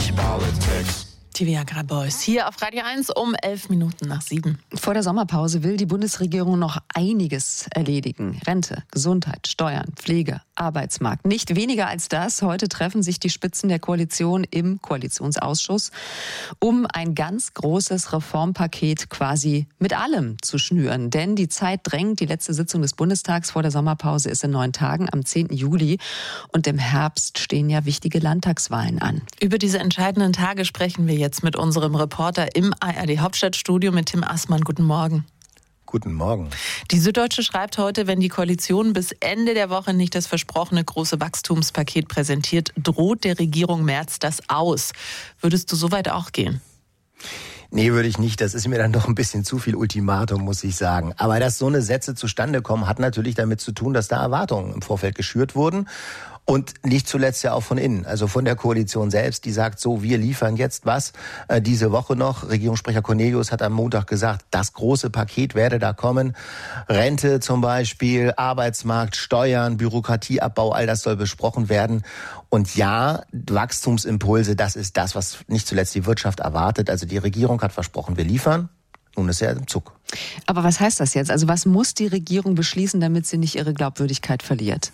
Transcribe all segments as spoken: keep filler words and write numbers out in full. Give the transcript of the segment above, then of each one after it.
Politics. Die Viagra Boys hier auf Radio eins um elf Minuten nach sieben. Vor der Sommerpause will die Bundesregierung noch einiges erledigen. Rente, Gesundheit, Steuern, Pflege, Arbeitsmarkt. Nicht weniger als das. Heute treffen sich die Spitzen der Koalition im Koalitionsausschuss, um ein ganz großes Reformpaket quasi mit allem zu schnüren. Denn die Zeit drängt. Die letzte Sitzung des Bundestags vor der Sommerpause ist in neun Tagen am zehnten Juli. Und im Herbst stehen ja wichtige Landtagswahlen an. Über diese entscheidenden Tage sprechen wir jetzt mit unserem Reporter im A R D-Hauptstadtstudio mit Tim Assmann. Guten Morgen. Guten Morgen. Die Süddeutsche schreibt heute, wenn die Koalition bis Ende der Woche nicht das versprochene große Wachstumspaket präsentiert, droht der Regierung Merz das aus. Würdest du so weit auch gehen? Nee, würde ich nicht. Das ist mir dann doch ein bisschen zu viel Ultimatum, muss ich sagen. Aber dass so eine Sätze zustande kommen, hat natürlich damit zu tun, dass da Erwartungen im Vorfeld geschürt wurden. Und nicht zuletzt ja auch von innen, also von der Koalition selbst, die sagt so, wir liefern jetzt was äh, diese Woche noch. Regierungssprecher Cornelius hat am Montag gesagt, das große Paket werde da kommen. Rente zum Beispiel, Arbeitsmarkt, Steuern, Bürokratieabbau, all das soll besprochen werden. Und ja, Wachstumsimpulse, das ist das, was nicht zuletzt die Wirtschaft erwartet. Also die Regierung hat versprochen, wir liefern. Nun ist er im Zug. Aber was heißt das jetzt? Also was muss die Regierung beschließen, damit sie nicht ihre Glaubwürdigkeit verliert?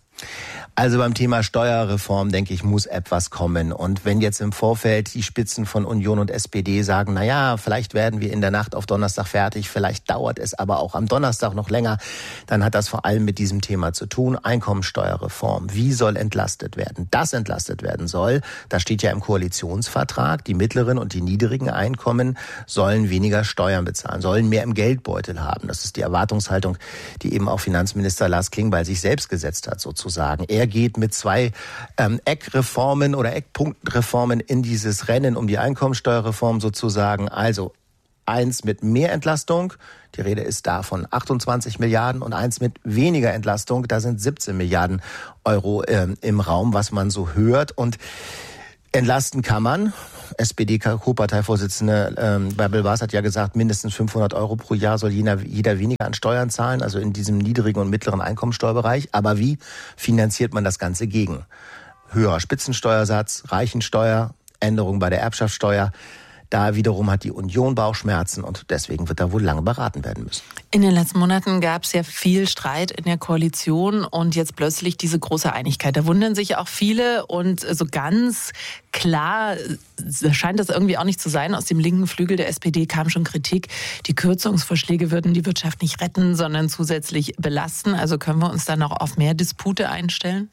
Also beim Thema Steuerreform, denke ich, muss etwas kommen. Und wenn jetzt im Vorfeld die Spitzen von Union und S P D sagen, na ja, vielleicht werden wir in der Nacht auf Donnerstag fertig, vielleicht dauert es aber auch am Donnerstag noch länger, dann hat das vor allem mit diesem Thema zu tun. Einkommensteuerreform. Wie soll entlastet werden? Das entlastet werden soll, das steht ja im Koalitionsvertrag, die mittleren und die niedrigen Einkommen sollen weniger Steuern bezahlen, sollen mehr im Geldbeutel haben. Das ist die Erwartungshaltung, die eben auch Finanzminister Lars Klingbeil sich selbst gesetzt hat, sozusagen. Er geht mit zwei ähm, Eckreformen oder Eckpunktenreformen in dieses Rennen um die Einkommensteuerreform sozusagen. Also eins mit mehr Entlastung, die Rede ist da von achtundzwanzig Milliarden, und eins mit weniger Entlastung, da sind siebzehn Milliarden Euro ähm, im Raum, was man so hört. Und entlasten kann man. S P D-Co-Parteivorsitzende ähm, Bärbel Bas hat ja gesagt, mindestens fünfhundert Euro pro Jahr soll jeder, jeder weniger an Steuern zahlen, also in diesem niedrigen und mittleren Einkommensteuerbereich. Aber wie finanziert man das Ganze gegen? Höherer Spitzensteuersatz, Reichensteuer, Änderung bei der Erbschaftssteuer. Da wiederum hat die Union Bauchschmerzen und deswegen wird da wohl lange beraten werden müssen. In den letzten Monaten gab es ja viel Streit in der Koalition und jetzt plötzlich diese große Einigkeit. Da wundern sich auch viele und so ganz klar scheint das irgendwie auch nicht zu sein. Aus dem linken Flügel der S P D kam schon Kritik. Die Kürzungsvorschläge würden die Wirtschaft nicht retten, sondern zusätzlich belasten. Also können wir uns dann noch auf mehr Dispute einstellen?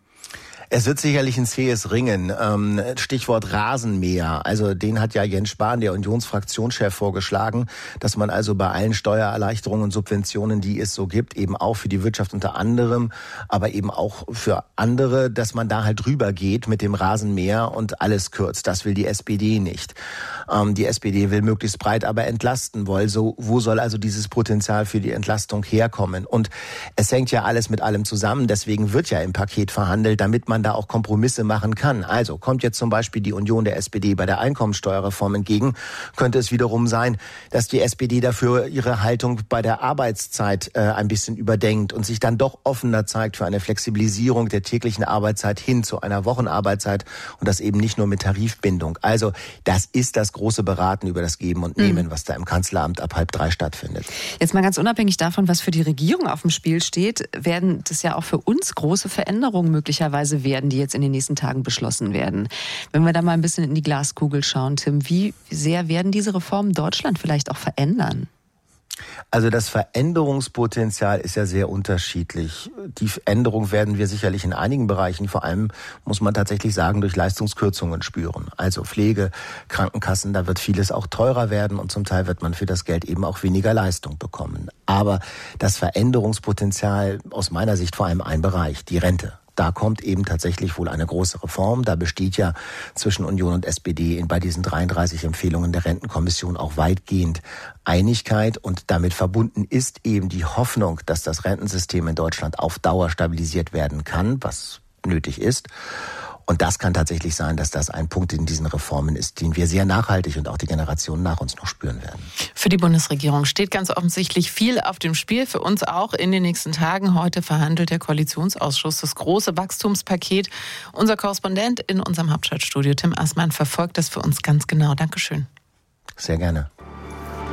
Es wird sicherlich ein zähes Ringen. Stichwort Rasenmäher. Also den hat ja Jens Spahn, der Unionsfraktionschef, vorgeschlagen, dass man also bei allen Steuererleichterungen und Subventionen, die es so gibt, eben auch für die Wirtschaft unter anderem, aber eben auch für andere, dass man da halt drüber geht mit dem Rasenmäher und alles kürzt. Das will die S P D nicht. Die S P D will möglichst breit aber entlasten wollen. So, wo soll also dieses Potenzial für die Entlastung herkommen? Und es hängt ja alles mit allem zusammen. Deswegen wird ja im Paket verhandelt, damit man da auch Kompromisse machen kann. Also kommt jetzt zum Beispiel die Union der S P D bei der Einkommensteuerreform entgegen, könnte es wiederum sein, dass die S P D dafür ihre Haltung bei der Arbeitszeit äh, ein bisschen überdenkt und sich dann doch offener zeigt für eine Flexibilisierung der täglichen Arbeitszeit hin zu einer Wochenarbeitszeit und das eben nicht nur mit Tarifbindung. Also das ist das große Beraten über das Geben und Nehmen, mhm. was da im Kanzleramt ab halb drei stattfindet. Jetzt mal ganz unabhängig davon, was für die Regierung auf dem Spiel steht, werden das ja auch für uns große Veränderungen möglicherweise werden, die jetzt in den nächsten Tagen beschlossen werden. Wenn wir da mal ein bisschen in die Glaskugel schauen, Tim, wie sehr werden diese Reformen Deutschland vielleicht auch verändern? Also das Veränderungspotenzial ist ja sehr unterschiedlich. Die Änderung werden wir sicherlich in einigen Bereichen, vor allem muss man tatsächlich sagen, durch Leistungskürzungen spüren. Also Pflege, Krankenkassen, da wird vieles auch teurer werden und zum Teil wird man für das Geld eben auch weniger Leistung bekommen. Aber das Veränderungspotenzial aus meiner Sicht vor allem ein Bereich, die Rente. Da kommt eben tatsächlich wohl eine große Reform. Da besteht ja zwischen Union und S P D bei diesen dreiunddreißig Empfehlungen der Rentenkommission auch weitgehend Einigkeit. Und damit verbunden ist eben die Hoffnung, dass das Rentensystem in Deutschland auf Dauer stabilisiert werden kann, was nötig ist. Und das kann tatsächlich sein, dass das ein Punkt in diesen Reformen ist, den wir sehr nachhaltig und auch die Generationen nach uns noch spüren werden. Für die Bundesregierung steht ganz offensichtlich viel auf dem Spiel, für uns auch in den nächsten Tagen. Heute verhandelt der Koalitionsausschuss das große Wachstumspaket. Unser Korrespondent in unserem Hauptstadtstudio, Tim Assmann, verfolgt das für uns ganz genau. Dankeschön. Sehr gerne.